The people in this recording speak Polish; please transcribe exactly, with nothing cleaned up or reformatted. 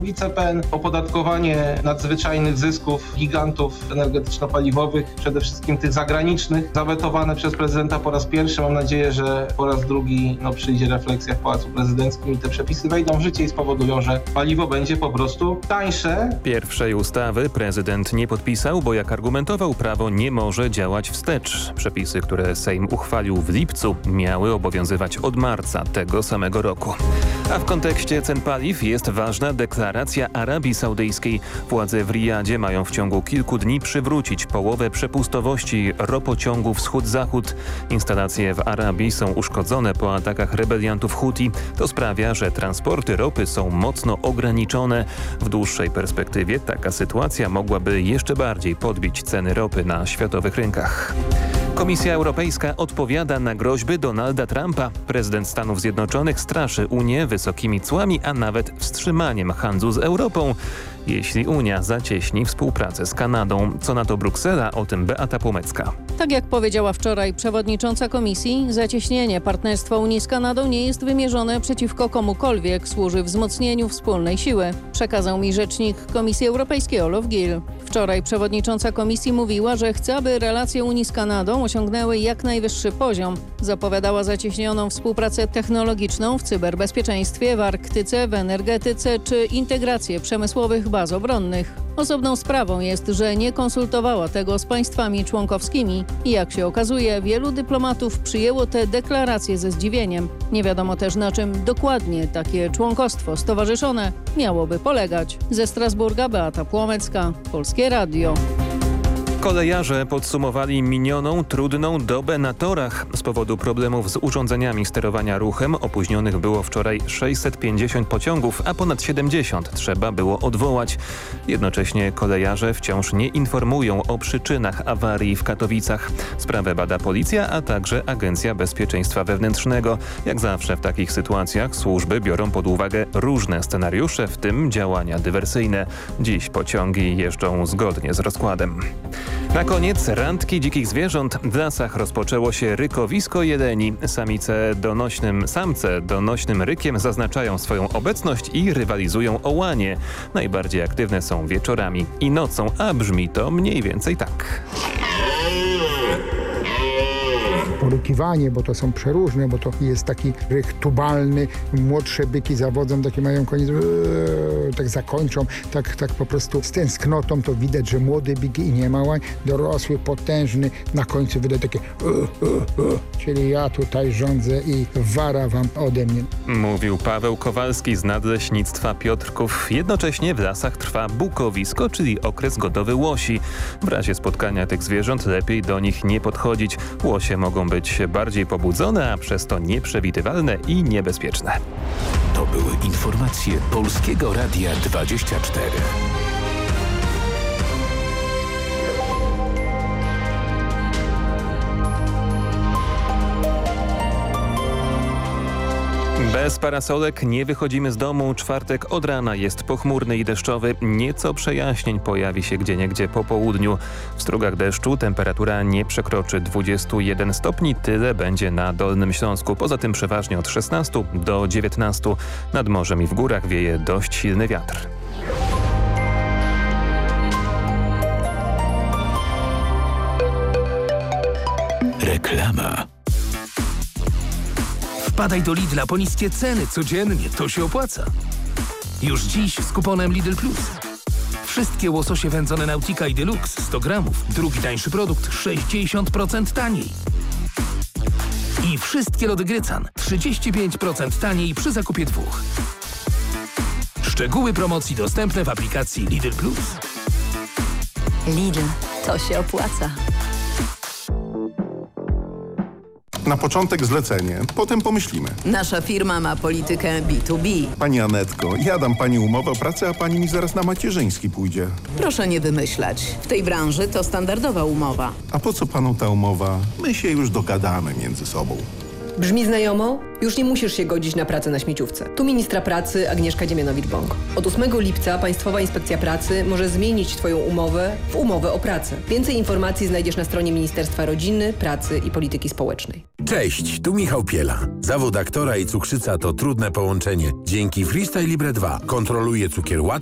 C P N, opodatkowanie nadzwyczajnych zysków gigantów energetyczno-paliwowych, przede wszystkim tych zagranicznych, zawetowane przez prezydenta po raz pierwszy. Mam nadzieję, że po raz drugi no, przyjdzie refleksja w Pałacu Prezydenckim i te przepisy wejdą w życie i spowodują, że paliwo będzie po prostu tańsze. Pierwszej ustawy prezydent nie podpisał, bo jak argumentował, prawo nie może działać wstecz. Przepisy, które Sejm uchwalił w lipcu, miały obowiązywać od marca tego samego roku. A w kontekście cen paliw jest ważna deklaracja Arabii Saudyjskiej. Władze w Rijadzie mają w ciągu kilku dni przywrócić połowę przepustowości ropociągu wschód-zachód. Instalacje w Arabii są uszkodzone po atakach rebeliantów Huti. To sprawia, że transporty ropy są mocno ograniczone. W dłuższej perspektywie taka sytuacja mogłaby jeszcze bardziej podbić ceny ropy na światowych rynkach. Komisja Europejska odpowiada na groźby Donalda Trumpa. Prezydent Stanów Zjednoczonych straszy Unię wysokimi cłami, a nawet wstrzymaniem handlu z Europą, jeśli Unia zacieśni współpracę z Kanadą. Co na to Bruksela? O tym Beata Płomecka. Tak jak powiedziała wczoraj przewodnicząca komisji, zacieśnienie partnerstwa Unii z Kanadą nie jest wymierzone przeciwko komukolwiek, służy wzmocnieniu wspólnej siły, przekazał mi rzecznik Komisji Europejskiej Olof Gill. Wczoraj przewodnicząca komisji mówiła, że chce, aby relacje Unii z Kanadą osiągnęły jak najwyższy poziom. Zapowiadała zacieśnioną współpracę technologiczną w cyberbezpieczeństwie, w Arktyce, w energetyce czy integrację przemysłowych baz obronnych. Osobną sprawą jest, że nie konsultowała tego z państwami członkowskimi i jak się okazuje, wielu dyplomatów przyjęło te deklaracje ze zdziwieniem. Nie wiadomo też, na czym dokładnie takie członkostwo stowarzyszone miałoby polegać. Ze Strasburga Beata Płomecka, Polskie Radio. Kolejarze podsumowali minioną, trudną dobę na torach. Z powodu problemów z urządzeniami sterowania ruchem opóźnionych było wczoraj sześćset pięćdziesiąt pociągów, a ponad siedemdziesiąt trzeba było odwołać. Jednocześnie kolejarze wciąż nie informują o przyczynach awarii w Katowicach. Sprawę bada policja, a także Agencja Bezpieczeństwa Wewnętrznego. Jak zawsze w takich sytuacjach służby biorą pod uwagę różne scenariusze, w tym działania dywersyjne. Dziś pociągi jeżdżą zgodnie z rozkładem. Na koniec randki dzikich zwierząt. W lasach rozpoczęło się rykowisko jeleni. Samice donośnym, samce donośnym rykiem zaznaczają swoją obecność i rywalizują o łanie. Najbardziej aktywne są wieczorami i nocą, a brzmi to mniej więcej tak. Porykiwanie, bo to są przeróżne, bo to jest taki rych tubalny, młodsze byki zawodzą, takie mają koniec, ee, tak zakończą, tak, tak po prostu z tęsknotą to widać, że młody byk i nie ma łań, dorosły, potężny, na końcu wyda takie ee, ee, ee. Czyli ja tutaj rządzę i wara wam ode mnie. Mówił Paweł Kowalski z Nadleśnictwa Piotrków. Jednocześnie w lasach trwa bukowisko, czyli okres godowy łosi. W razie spotkania tych zwierząt lepiej do nich nie podchodzić. Łosie mogą być bardziej pobudzone, a przez to nieprzewidywalne i niebezpieczne. To były informacje Polskiego Radia dwadzieścia cztery. Bez parasolek nie wychodzimy z domu. Czwartek od rana jest pochmurny i deszczowy. Nieco przejaśnień pojawi się gdzieniegdzie po południu. W strugach deszczu temperatura nie przekroczy dwudziestu jeden stopni. Tyle będzie na Dolnym Śląsku. Poza tym przeważnie od szesnastu do dziewiętnastu. Nad morzem i w górach wieje dość silny wiatr. Reklama. Wpadaj do Lidla po niskie ceny codziennie, to się opłaca. Już dziś z kuponem Lidl Plus. Wszystkie łososie wędzone Nautica i Deluxe sto gramów, drugi tańszy produkt sześćdziesiąt procent taniej. I wszystkie lody Grycan trzydzieści pięć procent taniej przy zakupie dwóch. Szczegóły promocji dostępne w aplikacji Lidl Plus. Lidl, to się opłaca. Na początek zlecenie, potem pomyślimy. Nasza firma ma politykę B dwa B. Pani Anetko, ja dam pani umowę o pracę, a pani mi zaraz na macierzyński pójdzie. Proszę nie wymyślać. W tej branży to standardowa umowa. A po co panu ta umowa? My się już dogadamy między sobą. Brzmi znajomo? Już nie musisz się godzić na pracę na śmieciówce. Tu ministra pracy Agnieszka Dziemianowicz-Bąk. Od ósmego lipca Państwowa Inspekcja Pracy może zmienić Twoją umowę w umowę o pracę. Więcej informacji znajdziesz na stronie Ministerstwa Rodziny, Pracy i Polityki Społecznej. Cześć, tu Michał Piela. Zawód aktora i cukrzyca to trudne połączenie. Dzięki Freestyle Libre dwa kontroluję cukier łatwo